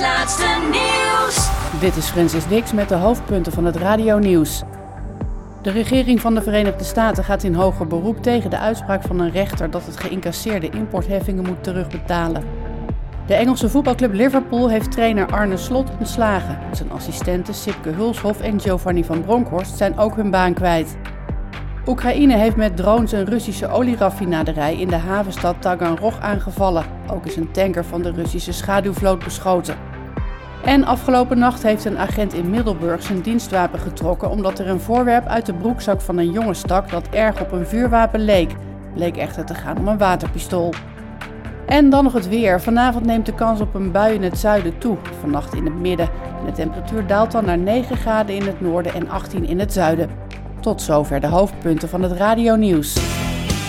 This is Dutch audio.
laatste nieuws. Dit is Francis Dix met de hoofdpunten van het radionieuws. De regering van de Verenigde Staten gaat in hoger beroep tegen de uitspraak van een rechter dat het geïncasseerde importheffingen moet terugbetalen. De Engelse voetbalclub Liverpool heeft trainer Arne Slot ontslagen. Zijn assistenten Sipke Hulshof en Giovanni van Bronckhorst zijn ook hun baan kwijt. Oekraïne heeft met drones een Russische olieraffinaderij in de havenstad Taganrog aangevallen. Ook is een tanker van de Russische schaduwvloot beschoten. En afgelopen nacht heeft een agent in Middelburg zijn dienstwapen getrokken omdat er een voorwerp uit de broekzak van een jongen stak dat erg op een vuurwapen leek. Bleek echter te gaan om een waterpistool. En dan nog het weer. Vanavond neemt de kans op een bui in het zuiden toe. Vannacht in het midden. En de temperatuur daalt dan naar 9 graden in het noorden en 18 in het zuiden. Tot zover de hoofdpunten van het radionieuws.